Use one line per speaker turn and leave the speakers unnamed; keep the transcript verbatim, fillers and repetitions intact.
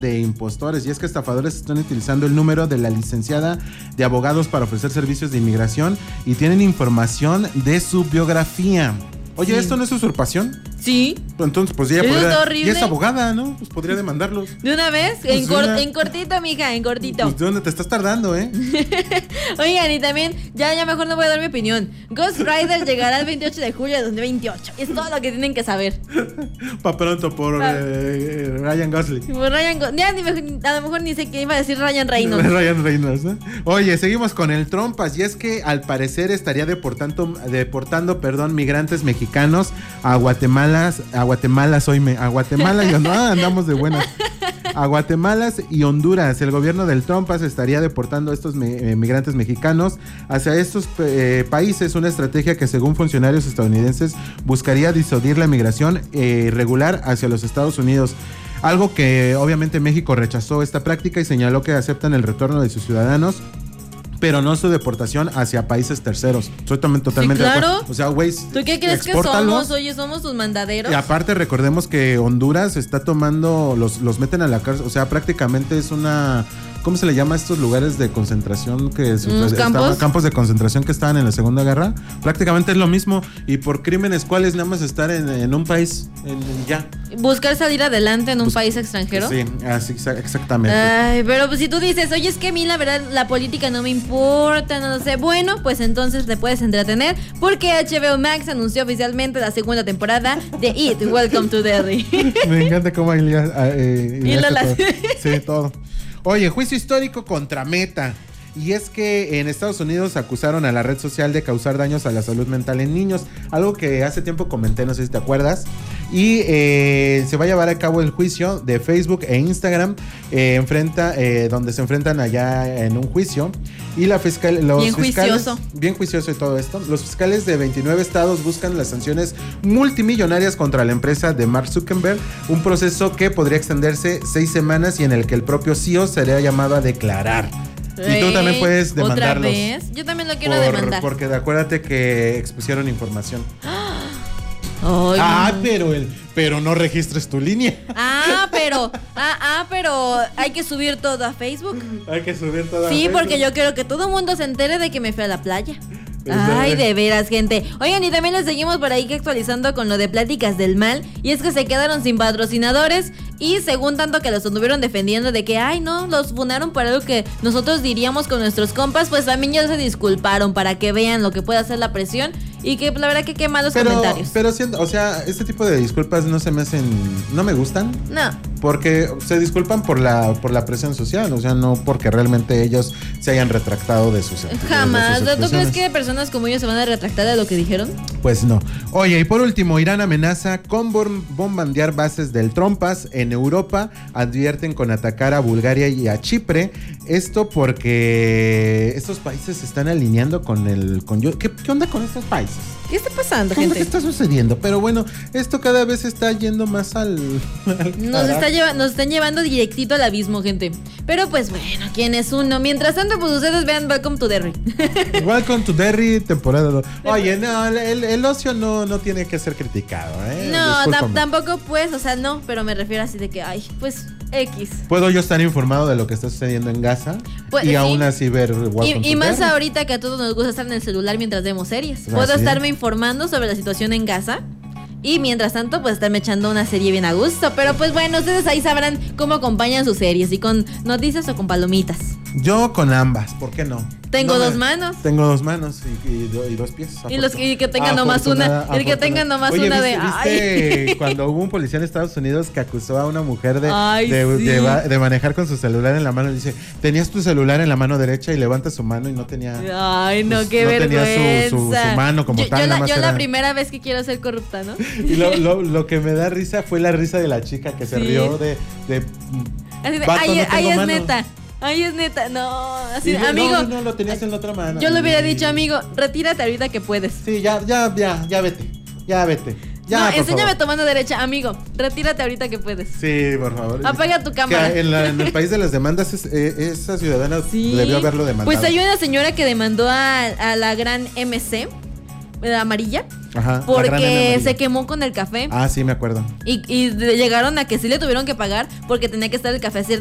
de impostores, y es que estafadores están utilizando el número de la licenciada de abogados para ofrecer servicios de inmigración y tienen información de su biografía. Oye, sí. ¿Esto no es usurpación?
Sí.
Entonces, pues ella podría... Y es abogada, ¿no? Pues podría demandarlos.
¿De una vez? Pues en, cor- una... en cortito, mija, en cortito.
Pues de dónde te estás tardando, ¿eh?
Oigan, y también, ya, ya mejor no voy a dar mi opinión. Ghost Rider llegará el veintiocho de julio de dos mil veintiocho. Es todo lo que tienen que saber.
Pa' pronto, por pa- eh, Ryan Gosling.
Por Ryan Gosling. Ya, ni me, a lo mejor ni sé qué iba a decir Ryan Reynolds.
Ryan Reynolds, ¿no? Oye, seguimos con el Trompas. Y es que al parecer estaría deportando, deportando, perdón, migrantes mexicanos a Guatemala. A Guatemala soy me, a Guatemala y no, andamos de buenas. A Guatemala y Honduras. El gobierno del Trumpas estaría deportando a estos me, eh, migrantes mexicanos hacia estos eh, países, una estrategia que según funcionarios estadounidenses buscaría disuadir la migración eh, irregular hacia los Estados Unidos. Algo que obviamente México rechazó esta práctica y señaló que aceptan el retorno de sus ciudadanos, pero no su deportación hacia países terceros. Estoy totalmente
sí, claro.
de acuerdo. O sea, güey,
¿tú qué crees que somos? Oye, somos sus mandaderos.
Y aparte recordemos que Honduras está tomando, los, los meten a la cárcel, o sea, prácticamente es una... ¿Cómo se le llama a estos lugares de concentración que se,
¿Campos?
Estaban, campos de concentración que estaban en la Segunda Guerra? Prácticamente es lo mismo. Y por crímenes, ¿cuáles? Nada más estar en, en un país, en, ya.
Buscar salir adelante en un Bus- país extranjero.
Sí, así exactamente.
Ay, pero pues si tú dices, oye, es que a mí la verdad la política no me importa, no lo sé. Bueno, pues entonces te puedes entretener porque H B O Max anunció oficialmente la segunda temporada de It, Welcome to Derry.
Me encanta cómo Ilia, eh,
y lo
todo. Sí, todo. Oye, juicio histórico contra Meta. Y es que en Estados Unidos acusaron a la red social de causar daños a la salud mental en niños. Algo que hace tiempo comenté, no sé si te acuerdas. Y eh, se va a llevar a cabo el juicio de Facebook e Instagram. Eh, enfrenta, eh, donde se enfrentan allá en un juicio. Y la fiscal, los
bien
fiscales,
juicioso.
Bien juicioso y todo esto. Los fiscales de veintinueve estados buscan las sanciones multimillonarias contra la empresa de Mark Zuckerberg. Un proceso que podría extenderse seis semanas y en el que el propio C E O sería llamado a declarar. Y tú también puedes demandarlos.
¿Otra vez? Yo también lo quiero
por,
demandar.
Porque acuérdate que expusieron información.
Ay,
ah,
no.
pero el, pero no registres tu línea.
Ah, pero, ah, ah, pero hay que subir todo a Facebook.
Hay que subir todo a
sí,
Facebook.
porque yo quiero que todo el mundo se entere de que me fui a la playa. Ay, de veras, gente. Oigan, y también les seguimos por ahí que actualizando con lo de Pláticas del Mal. Y es que se quedaron sin patrocinadores. Y según tanto que los anduvieron defendiendo de que, ay, no, los funaron por algo que nosotros diríamos con nuestros compas, pues también ya se disculparon para que vean lo que puede hacer la presión. Y que la verdad que qué malos
pero,
comentarios.
Pero siento, o sea, este tipo de disculpas no se me hacen, no me gustan.
No.
Porque se disculpan por la por la presión social, o sea, no porque realmente ellos se hayan retractado de sus
Jamás. ¿Tú crees que personas como ellos se van a retractar de lo que dijeron?
Pues no. Oye, y por último, Irán amenaza con bombardear bases del Trompas en Europa. Advierten con atacar a Bulgaria y a Chipre. Esto porque estos países se están alineando con el... Con, ¿qué, ¿Qué onda con estos países?
¿Qué está pasando,
¿Cómo
gente?
¿Qué está sucediendo? Pero bueno, esto cada vez está yendo más al... al
nos, está lleva, nos están llevando directito al abismo, gente. Pero pues bueno, ¿quién es uno? Mientras tanto, pues ustedes vean Welcome to Derry.
Welcome to Derry, temporada dos. Oye, no, el, el ocio no, no tiene que ser criticado, ¿eh?
No, t- tampoco pues, o sea, no, pero me refiero así de que, ay, pues... X.
¿Puedo yo estar informado de lo que está sucediendo en Gaza? Pues, y sí. Aún así ver
Y, y más ahorita que a todos nos gusta estar en el celular mientras vemos series.
¿Ah,
Puedo
sí?
estarme informando sobre la situación en Gaza. Y mientras tanto, pues estarme echando una serie bien a gusto. Pero pues bueno, ustedes ahí sabrán cómo acompañan sus series. Si con noticias o con palomitas.
Yo con ambas, ¿por qué no?
Tengo
no
dos
me,
manos.
Tengo dos manos y, y, y dos pies.
Y los y que tengan nomás una. El que tengan nomás
Oye,
una
¿viste,
de.
¿viste
Ay.
cuando hubo un policía en Estados Unidos que acusó a una mujer de,
Ay,
de,
sí.
de, de, de manejar con su celular en la mano? Dice, tenías tu celular en la mano derecha y levanta su mano y no tenía.
Ay, no,
pues,
qué
no
vergüenza.
Tenía su, su, su mano como
yo,
tal.
Yo, la,
nada más
yo
era...
la primera vez que quiero ser corrupta, ¿no?
Y lo, lo, lo que me da risa fue la risa de la chica que se sí. rió de. de
Así de, ay, no ay es mano. neta. Ay, es neta, no, así,
no,
amigo.
No, no, lo tenías en la otra mano.
Yo le hubiera dicho, amigo, retírate ahorita que puedes.
Sí, ya, ya, ya, ya vete, ya vete. Ya,
no, enséñame favor. Tu mano derecha, amigo, retírate ahorita que puedes.
Sí, por favor.
Apaga tu cámara.
Que en, la, en el país de las demandas, es, eh, esa ciudadana sí. debió haberlo demandado.
Pues hay una señora que demandó a, a la gran M C, la amarilla.
Ajá, la gran N
porque
amarilla.
se quemó con el café.
Ah, sí, me acuerdo.
Y, y de- llegaron a que sí le tuvieron que pagar porque tenía que estar el café a